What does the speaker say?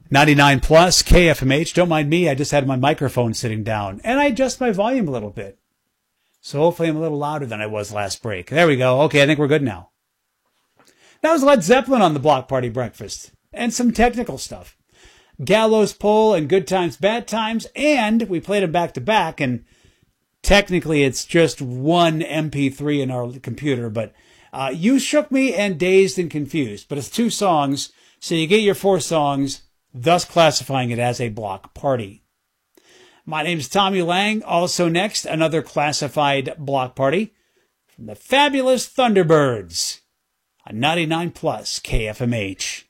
99 plus KFMH. Don't mind me. I just had my microphone sitting down and I adjust my volume a little bit. So hopefully I'm a little louder than I was last break. There we go. Okay, I think we're good now. That was Led Zeppelin on the Block Party Breakfast and some technical stuff. Gallows Pole and Good Times, Bad Times. And we played them back to back. And technically it's just one MP3 in our computer. But You Shook Me and Dazed and Confused. But it's 2 songs. So you get your 4 songs, thus classifying it as a block party. My name's Tommy Lang. Also next, another classified block party from the fabulous Thunderbirds on 99 plus KFMH.